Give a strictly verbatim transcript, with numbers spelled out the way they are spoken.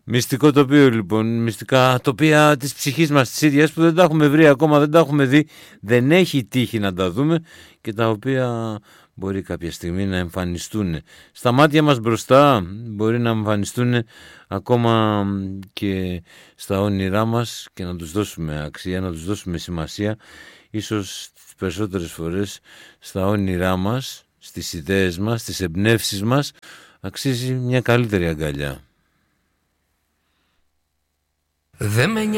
Μυστικό τοπίο λοιπόν, μυστικά τοπία της ψυχής μας της ίδιας που δεν τα έχουμε βρει ακόμα, δεν τα έχουμε δει, δεν έχει τύχει να τα δούμε και τα οποία μπορεί κάποια στιγμή να εμφανιστούν στα μάτια μας μπροστά, μπορεί να εμφανιστούν ακόμα και στα όνειρά μας και να τους δώσουμε αξία, να τους δώσουμε σημασία, ίσως τις περισσότερες φορές στα όνειρά μας, στις ιδέες μας, στις εμπνεύσεις μας αξίζει μια καλύτερη αγκαλιά. Δεν με